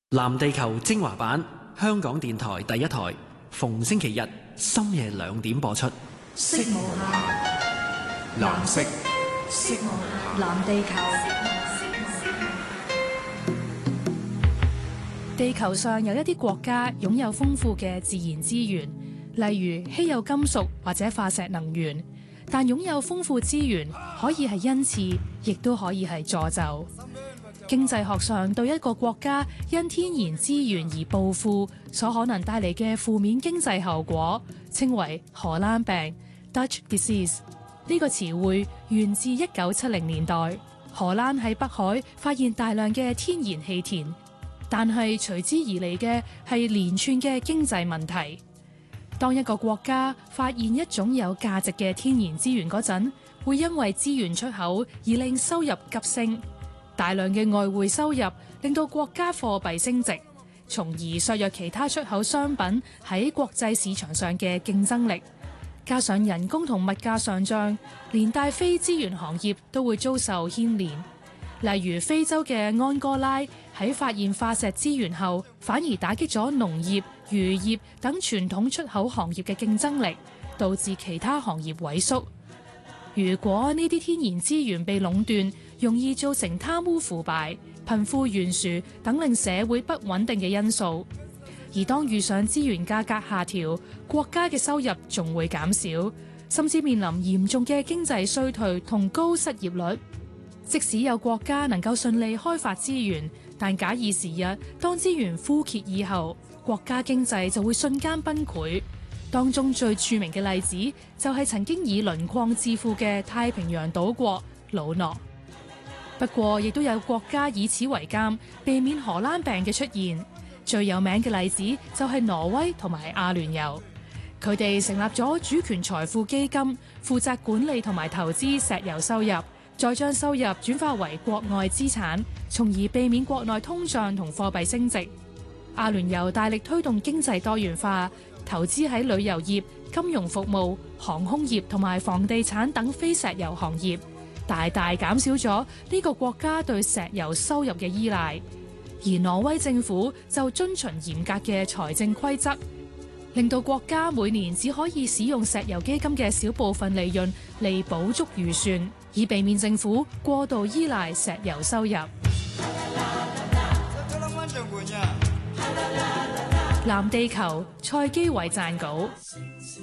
藍地球精華版，香港電台第一台，逢星期日深夜2點播出。 色無限，藍色，色無限，藍地球。 地球上有一啲國家擁有豐富嘅自然資源，例如稀有金屬或者化石能源，但擁有豐富資源可以係恩賜，亦都可以係詛咒。經濟學上對一個國家因天然資源而暴富所可能帶嚟嘅負面經濟後果，稱為荷蘭病 （Dutch disease）。呢個詞彙源自1970年代，荷蘭喺北海發現大量嘅天然氣田，但係隨之而嚟嘅係連串嘅經濟問題。當一個國家發現一種有價值嘅天然資源嗰陣，會因為資源出口而令收入急升。大量嘅外匯收入令到國家貨幣升值，從而削弱其他出口商品喺國際市場上嘅競爭力。加上人工同物價上漲，連帶非資源行業都會遭受牽連。例如非洲嘅安哥拉喺發現化石資源後，反而打擊咗農業、漁業等傳統出口行業嘅競爭力，導致其他行業萎縮。如果呢啲天然資源被壟斷，容易造成貪污腐敗、貧富懸殊等令社會不穩定嘅因素。而當遇上資源價格下調，國家嘅收入仲會減少，甚至面臨嚴重嘅經濟衰退同高失業率。即使有國家能夠順利開發資源，但假以時日，當資源枯竭以後，國家經濟就會瞬間崩潰。當中最著名嘅例子就係曾經以磷礦致富嘅太平洋島國魯諾。不過，亦都有國家以此為鑑，避免荷蘭病嘅出現。最有名嘅例子就係挪威同埋阿聯酋，佢哋成立咗主權財富基金，負責管理同埋投資石油收入，再將收入轉化為國外資產，從而避免國內通脹同貨幣升值。阿聯酋大力推動經濟多元化，投資喺旅遊業、金融服務、航空業同埋房地產等非石油行業，大大減少咗呢個國家對石油收入嘅依賴。而挪威政府就遵循嚴格嘅財政規則，令到國家每年只可以使用石油基金嘅小部分利潤嚟補足預算，以避免政府過度依賴石油收入。藍地球，蔡基偉撰稿。